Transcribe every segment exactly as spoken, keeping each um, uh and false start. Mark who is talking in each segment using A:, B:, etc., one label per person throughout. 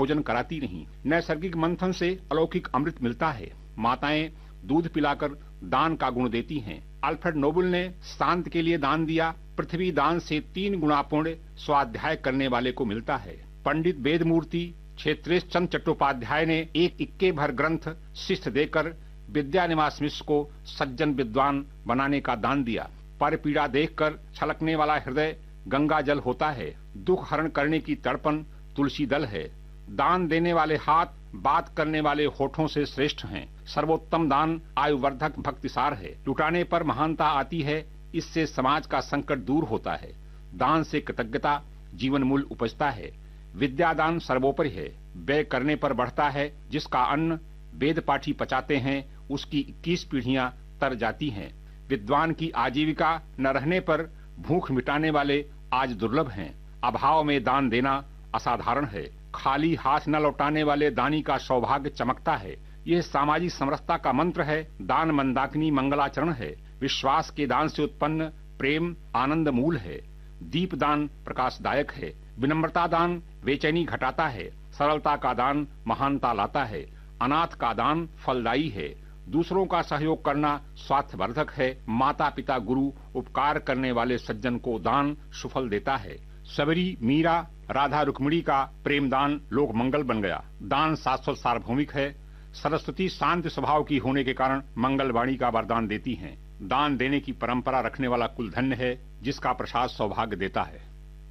A: भोजन कराती नहीं। नैसर्गिक मंथन से अलौकिक अमृत मिलता है। माताएं दूध पिलाकर दान का गुण देती हैं। अल्फ्रेड नोबल ने शांत के लिए दान दिया। पृथ्वी दान से तीन गुणा पुण्य स्वाध्याय करने वाले को मिलता है। पंडित वेदमूर्ति क्षेत्रेश चंद चट्टोपाध्याय ने एक इक्के भर ग्रंथ शिष्य देकर विद्यानिवास मिश्र को सज्जन विद्वान बनाने का दान दिया। पर पीड़ा देखकर छलकने वाला हृदय गंगा जल होता है। दुख हरण करने की तड़पन तुलसी दल है। दान देने वाले हाथ बात करने वाले होठों से श्रेष्ठ हैं। सर्वोत्तम दान आयुवर्धक भक्तिसार है। लुटाने पर महानता आती है, इससे समाज का संकट दूर होता है। दान से कृतज्ञता जीवन मूल्य उपजता है। विद्यादान सर्वोपरि है। व्यय करने पर बढ़ता है। जिसका अन्न वेद पाठी पचाते हैं उसकी इक्कीस पीढ़ियां तर जाती हैं। विद्वान की आजीविका न रहने पर भूख मिटाने वाले आज दुर्लभ हैं। अभाव में दान देना असाधारण है। खाली हाथ न लौटाने वाले दानी का सौभाग्य चमकता है। यह सामाजिक समरसता का मंत्र है। दान मंदाकिनी मंगलाचरण है। विश्वास के दान से उत्पन्न प्रेम आनंद मूल है। दीप दान प्रकाशदायक है। विनम्रता दान बेचैनी घटाता है। सरलता का दान महानता लाता है। अनाथ का दान फलदायी है। दूसरों का सहयोग करना स्वार्थवर्धक है। माता पिता गुरु उपकार करने वाले सज्जन को दान सुफल देता है। सबरी मीरा राधा रुक्मिणी का प्रेम दान लोक मंगल बन गया। दान शाश्वत सार्वभौमिक है। सरस्वती शांत स्वभाव की होने के कारण मंगलवाणी का वरदान देती हैं। दान देने की परंपरा रखने वाला कुल धन्य है, जिसका प्रसाद सौभाग्य देता है।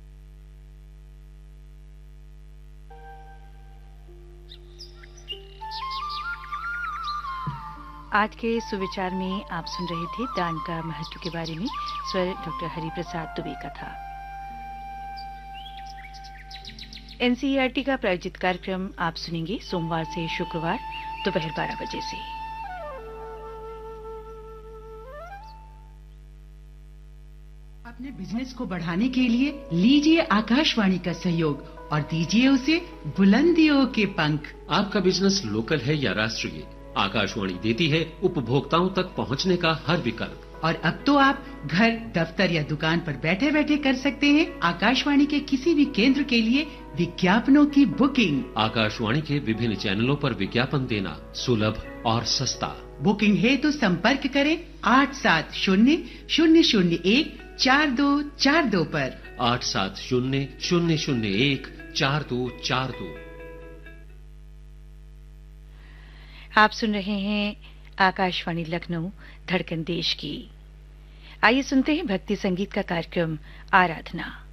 B: आज के सुविचार में आप सुन रहे थे दान का महत्व के बारे में। स्वर डॉक्टर हरिप्रसाद दुबे का था। एनसीईआरटी का प्रायोजित कार्यक्रम आप सुनेंगे सोमवार से शुक्रवार दोपहर बारह बजे से।
C: अपने बिजनेस को बढ़ाने के लिए लीजिए आकाशवाणी का सहयोग और दीजिए उसे बुलंदियों के पंख।
D: आपका बिजनेस लोकल है या राष्ट्रीय, आकाशवाणी देती है उपभोक्ताओं तक पहुंचने का हर विकल्प।
C: और अब तो आप घर, दफ्तर या दुकान पर बैठे बैठे कर सकते हैं आकाशवाणी के किसी भी केंद्र के लिए विज्ञापनों की बुकिंग।
D: आकाशवाणी के विभिन्न चैनलों पर विज्ञापन देना सुलभ और सस्ता।
C: बुकिंग है तो संपर्क करें आठ सात शून्य शून्य शून्य एक चार दो चार दो पर।
D: आठ सात शून्य शून्य शून्य एक चार दो चार दो।
B: आप सुन रहे हैं आकाशवाणी लखनऊ, धड़कन देश की। आइए सुनते हैं भक्ति संगीत का कार्यक्रम आराधना।